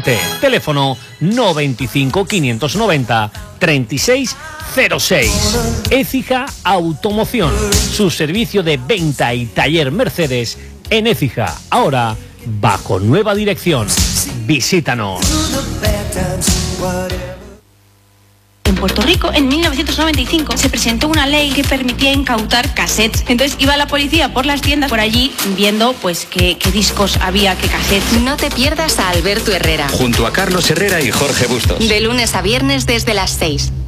cliente. Teléfono 95 590 3606. Écija Automoción, su servicio de venta y taller Mercedes en Écija, ahora bajo nueva dirección. Visítanos. En Puerto Rico, en 1995, se presentó una ley que permitía incautar cassettes. Entonces iba la policía por las tiendas por allí viendo pues qué discos había, qué cassettes. No te pierdas a Alberto Herrera. Junto a Carlos Herrera y Jorge Bustos. De lunes a viernes desde las 6.